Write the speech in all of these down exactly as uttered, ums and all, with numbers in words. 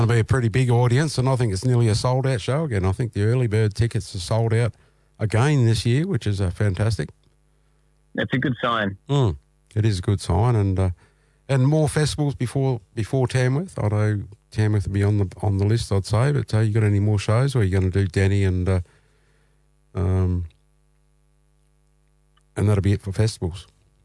It'll be a pretty big audience, and I think it's nearly a sold-out show again. I think the early bird tickets are sold out again this year, which is uh, fantastic. That's a good sign. Mm, it is a good sign, and uh, and more festivals before before Tamworth. I know Tamworth will be on the on the list, I'd say. But uh, you got any more shows, or are you going to do Danny and uh, um, and that'll be it for festivals?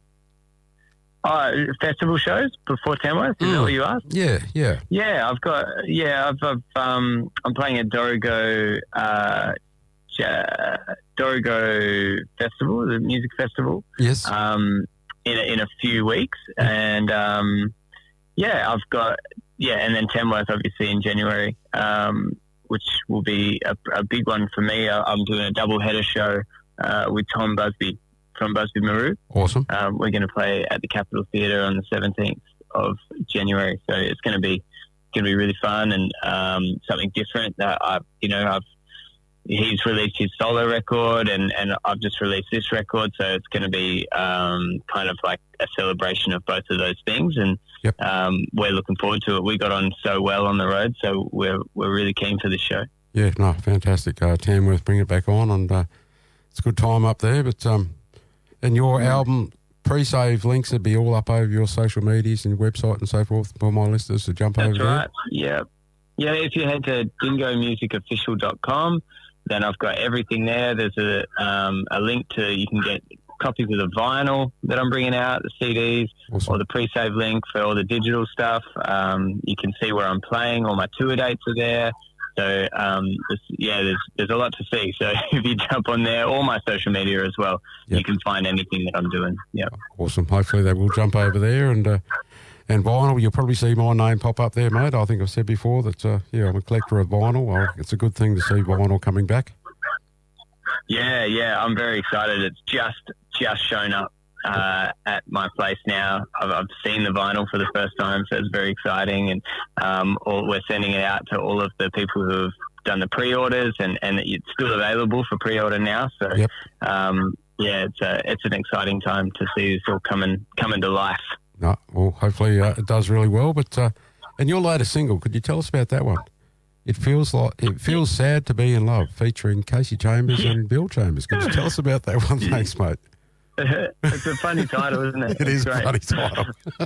Oh, festival shows before Tamworth? Is Mm. that what you asked? Yeah, yeah. Yeah, I've got. Yeah, I've. I've um, I'm playing at Dorigo, uh, Ja- Dorigo Festival, the music festival. Yes. Um, in a, in a few weeks, and um, yeah, I've got. Yeah, and then Tamworth, obviously in January, um, which will be a, a big one for me. I, I'm doing a double header show uh, with Tom Busby from Busby Maru. Awesome. Um, we're going to play at the Capitol Theatre on the seventeenth of January, so it's going to be going to be really fun and um, something different. That I, you know, I've he's released his solo record, and, and I've just released this record, so it's going to be um, kind of like a celebration of both of those things, and Yep. um, we're looking forward to it. We got on so well on the road, so we're we're really keen for this show. Yeah, no, fantastic. Uh, Tamworth, bring it back on, and uh, it's a good time up there. But um, and your album pre-save links would be all up over your social medias and your website and so forth for my listeners to jump That's over right. Yeah, yeah. If you head to dingo music official dot com, then I've got everything there. There's a um, a link to you can get copies of the vinyl that I'm bringing out, the C Ds, Awesome. or the pre-save link for all the digital stuff. Um, you can see where I'm playing. All my tour dates are there. So, um, there's, yeah, there's there's a lot to see. So if you jump on there, or my social media as well, Yep. you can find anything that I'm doing. Yeah. Awesome. Hopefully they will jump over there, and uh, and vinyl. You'll probably see my name pop up there, mate. I think I've said before that uh, yeah, I'm a collector of vinyl. Well, it's a good thing to see vinyl coming back. Yeah, yeah, I'm very excited. It's just just shown up uh, at my place now. I've, I've seen the vinyl for the first time, so it's very exciting. And um, all, we're sending it out to all of the people who have done the pre-orders, and, and it's still available for pre-order now. So, Yep. um, yeah, it's a, it's an exciting time to see this all coming coming to life. No, well, hopefully uh, it does really well. But uh, and your latest single, could you tell us about that one? It feels like it feels sad to be in love, featuring Casey Chambers and Bill Chambers. Could you tell us about that one? Thanks, mate. It's a funny title, isn't it? It is a It's funny title.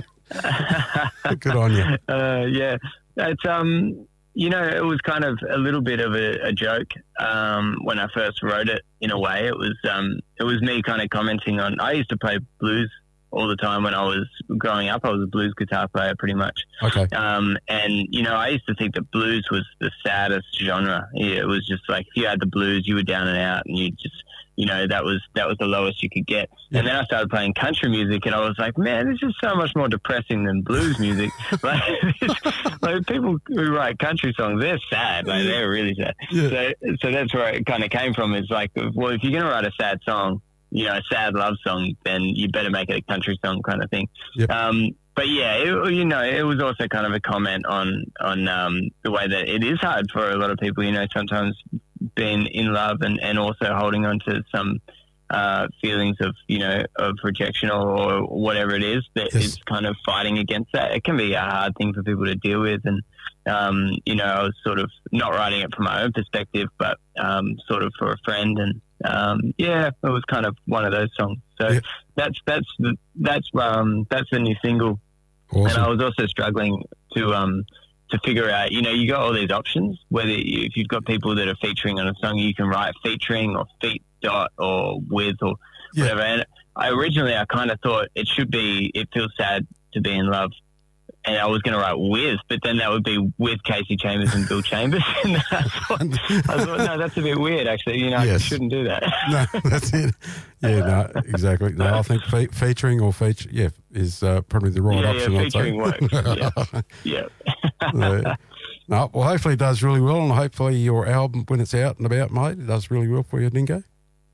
Good on you. Uh, yeah, it's um, you know, it was kind of a little bit of a, a joke um, when I first wrote it. In a way, it was um, it was me kind of commenting on. I used to play blues all the time when I was growing up. I was a blues guitar player, pretty much. Okay. Um, and you know, I used to think that blues was the saddest genre. Yeah, it was just like if you had the blues, you were down and out, and you just. You know, that was that was the lowest you could get. Yeah. And then I started playing country music, and I was like, man, this is so much more depressing than blues music. like, like people who write country songs, they're sad. Like they're really sad. Yeah. So, so that's where it kind of came from. Is like, well, if you're going to write a sad song, you know, a sad love song, then you better make it a country song kind of thing. Yep. Um, but yeah, it, you know, it was also kind of a comment on on um, the way that it is hard for a lot of people. You know, sometimes being in love and, and also holding on to some uh, feelings of, you know, of rejection or, or whatever it is that Yes. is kind of fighting against that. It can be a hard thing for people to deal with. And, um, you know, I was sort of not writing it from my own perspective, but um, sort of for a friend. And, um, yeah, it was kind of one of those songs. So Yeah. that's, that's, the, that's, um, that's the new single. Awesome. And I was also struggling to, um, to figure out, you know, you got all these options, whether you, if you've got people that are featuring on a song, you can write featuring or feat dot or with or Yeah. whatever. And I originally, I kind of thought it should be, it feels sad to be in love. And I was going to write with, but then that would be with Casey Chambers and Bill Chambers. And I thought, I thought, no, that's a bit weird, actually. You know, Yes. I shouldn't do that. No, that's it. Yeah, no, exactly. No, I think fe- featuring or feature, yeah, is uh, probably the right yeah, option. yeah, I'd say. featuring works. Yeah. yeah. No, no, well, hopefully it does really well, and hopefully your album, when it's out and about, mate, it does really well for you, Dingo.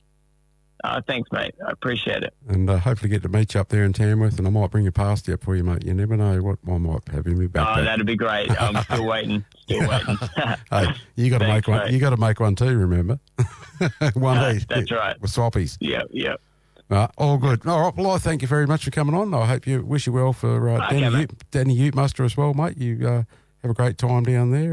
Uh, thanks, mate. I appreciate it. And uh, hopefully get to meet you up there in Tamworth, and I might bring you past you for you, mate. You never know what I might have in me back. Oh, there. that'd be great. I'm still waiting. Still waiting. Hey, you got to make Thanks, one. mate. You got to make one too. Remember, one Uh, day. that's right. With swappies. Yeah, yeah. Uh, all good. All right. Well, I thank you very much for coming on. I hope you wish you well for uh, Okay, Danny, mate. Ute, Danny Ute Muster as well, mate. You uh, have a great time down there.